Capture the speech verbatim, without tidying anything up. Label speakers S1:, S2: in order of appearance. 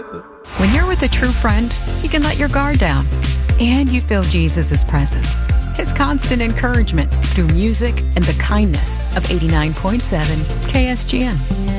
S1: When you're with a true friend, you can let your guard down. And you feel Jesus' presence, His constant encouragement through music and the kindness of eighty-nine point seven K S G N.